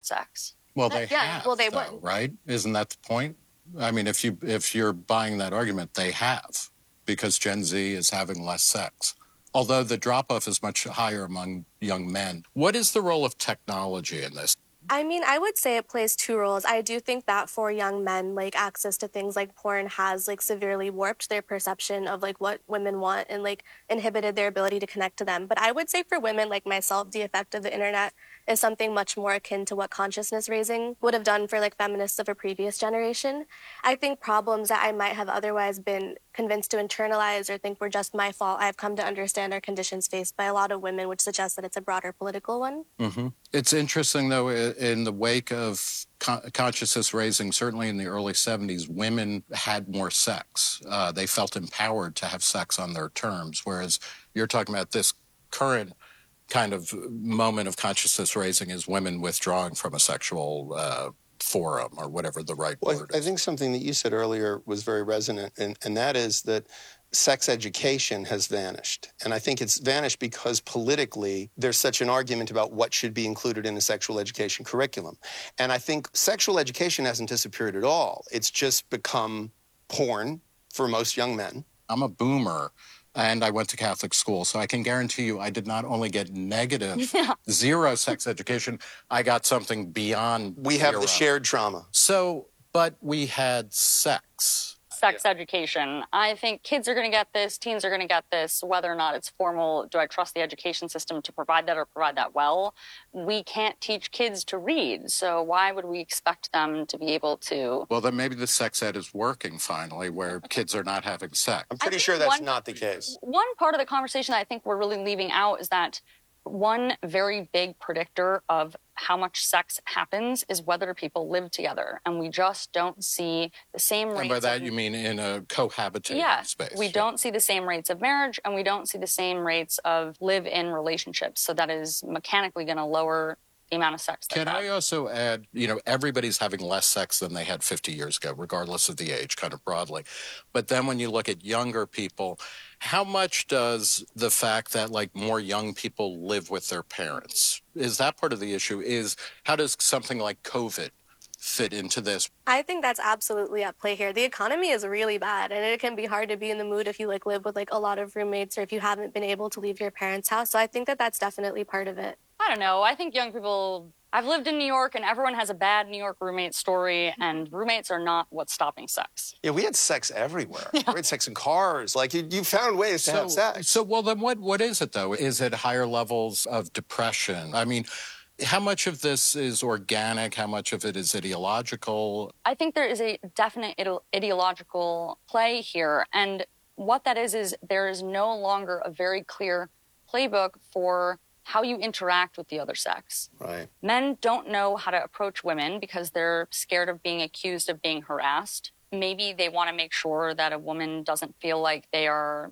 sex. Well, they have, well, they though, would. right? Isn't that the point? I mean, if you're buying that argument, they have, because Gen Z is having less sex. Although the drop-off is much higher among young men. What is the role of technology in this? I mean, I would say it plays two roles. I do think that for young men, like access to things like porn has like severely warped their perception of like what women want and like inhibited their ability to connect to them. But I would say for women like myself, the effect of the internet is something much more akin to what consciousness raising would have done for like feminists of a previous generation. I think problems that I might have otherwise been convinced to internalize or think were just my fault, I've come to understand are conditions faced by a lot of women, which suggests that it's a broader political one. Mm-hmm. It's interesting, though, in the wake of consciousness raising, certainly in the early 70s, women had more sex. They felt empowered to have sex on their terms, whereas you're talking about this current kind of moment of consciousness raising is women withdrawing from a sexual forum or whatever the right word is. I think something that you said earlier was very resonant, and that is that sex education has vanished. And I think it's vanished because politically there's such an argument about what should be included in a sexual education curriculum. And I think sexual education hasn't disappeared at all. It's just become porn for most young men. I'm a boomer, and I went to Catholic school, so I can guarantee you I did not only get negative, zero sex education, I got something beyond We have the shared trauma. So, but we had sex. Sex education. I think kids are going to get this, teens are going to get this, whether or not it's formal. Do I trust the education system to provide that or provide that well? We can't teach kids to read, so why would we expect them to be able to? Well, then maybe the sex ed is working finally, where kids are not having sex. I'm pretty sure that's not the case. One part of the conversation that I think we're really leaving out is that one very big predictor of how much sex happens is whether people live together. And we just don't see the same rates. And by that you mean in a cohabitating space. We don't see the same rates of marriage, and we don't see the same rates of live-in relationships. So that is mechanically going to lower the amount of sex. Can I also add, everybody's having less sex than they had 50 years ago, regardless of the age, kind of broadly. But then when you look at younger people, how much does the fact that more young people live with their parents, is that part of the issue? How does something like COVID fit into this? I think that's absolutely at play here. The economy is really bad, and it can be hard to be in the mood if you live with a lot of roommates or if you haven't been able to leave your parents' house. So I think that that's definitely part of it. I don't know. I think young people, I've lived in New York, and everyone has a bad New York roommate story, and roommates are not what's stopping sex. Yeah, we had sex everywhere. We had sex in cars. You found ways to have sex. So, well, then what is it, though? Is it higher levels of depression? I mean, how much of this is organic? How much of it is ideological? I think there is a definite ideological play here. And what that is there is no longer a very clear playbook for how you interact with the other sex. Right. Men don't know how to approach women because they're scared of being accused of being harassed. Maybe they want to make sure that a woman doesn't feel like they are,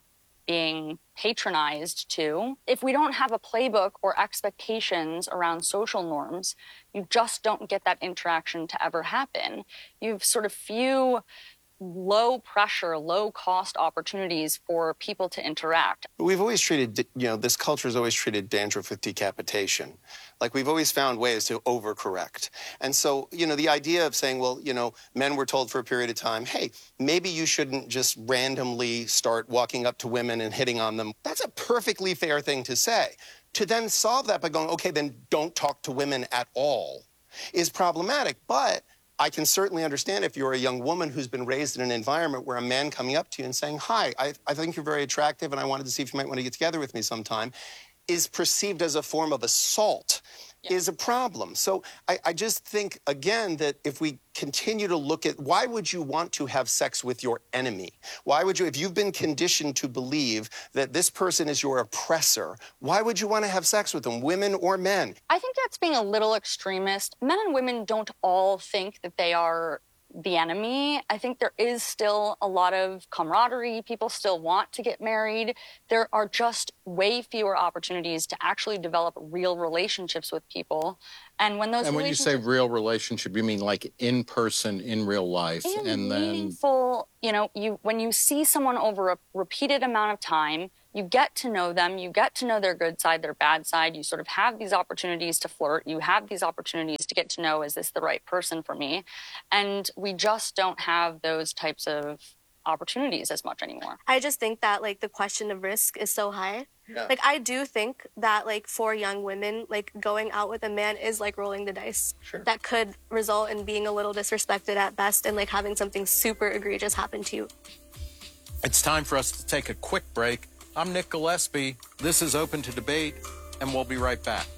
being patronized too. If we don't have a playbook or expectations around social norms, you just don't get that interaction to ever happen. You've sort of few low pressure, low cost opportunities for people to interact. We've always treated, this culture has always treated dandruff with decapitation. We've always found ways to overcorrect. And so, the idea of saying, men were told for a period of time, hey, maybe you shouldn't just randomly start walking up to women and hitting on them. That's a perfectly fair thing to say. To then solve that by going, okay, then don't talk to women at all is problematic. But I can certainly understand if you're a young woman who's been raised in an environment where a man coming up to you and saying, hi, I think you're very attractive and I wanted to see if you might want to get together with me sometime, is perceived as a form of assault, is a problem. So I just think, again, that if we continue to look at why would you want to have sex with your enemy? Why would you, if you've been conditioned to believe that this person is your oppressor, why would you want to have sex with them, women or men? I think that's being a little extremist. Men and women don't all think that they are the enemy. I think there is still a lot of camaraderie. People still want to get married. There are just way fewer opportunities to actually develop real relationships with people. And when those when you say real relationship, you mean in person, in real life, and then meaningful. When you see someone over a repeated amount of time, you get to know them, you get to know their good side, their bad side. You sort of have these opportunities to flirt. You have these opportunities to get to know, is this the right person for me? And we just don't have those types of opportunities as much anymore. I just think that like the question of risk is so high. Yeah. Like I do think that like for young women, like going out with a man is like rolling the dice. Sure. That could result in being a little disrespected at best and like having something super egregious happen to you. It's time for us to take a quick break. I'm Nick Gillespie. This is Open to Debate, and we'll be right back.